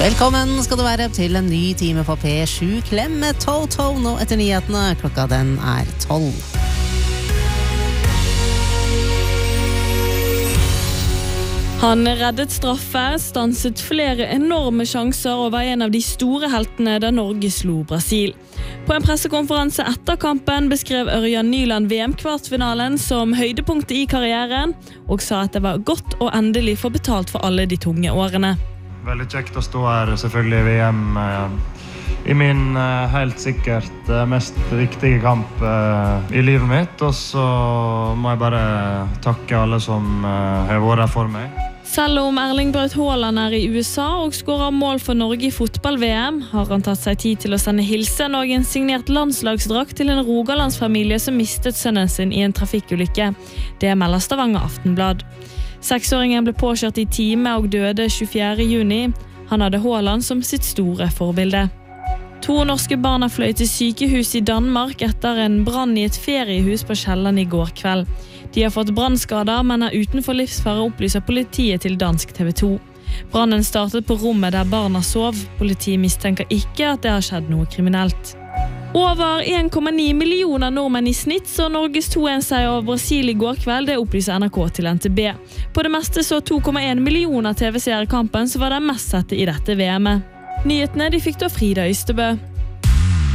Velkommen skal du være til en ny time på P7 Klem med Toto nå etter nyhetene. Klokka den 12. Han reddet straffe, stanset flere enorme sjanser og var en av de store heltene da Norge slo Brasil. På en pressekonferanse etter kampen beskrev Ørjan Nyland VM-kvartfinalen som høydepunktet i karrieren, og sa at det var godt å endelig få betalt for alle de tunge årene. Veldig kjekt å stå her, selvfølgelig i VM, i min helt sikkert mest viktige kamp i livet mitt, og så må jeg bare takke alle som har vært her for meg. Selv om Erling Braut Haaland i USA og skårer mål for Norge i fotball-VM, har han tatt seg tid til å sende hilsen og en signert landslagsdrakt til en Rogalandsfamilie som mistet sønnen sin i en trafikkulykke. Det melder Stavanger Aftenblad. 6-åringen ble påkjørt i time og døde 24. juni. Han hadde Haaland som sitt store forbilde. 2 norske barn fløy til sykehus i Danmark etter en brann i et feriehus på Sjælland i går kveld. De har fått brannskader, men utenfor livsfare, opplyser politiet til dansk TV 2. Brannen startet på rommet der barna sov. Politiet mistenker ikke at det har skjedd noe kriminelt. Over 1,9 millioner nordmenn i snitt så Norges 2-1-seier over Brasil i går kveld, det opplyser NRK til NTB. På det meste så 2,1 millioner TV-seere kampen, så var det mest sette i dette VM-et. Nyhetene de fikk da Frida Ystebø.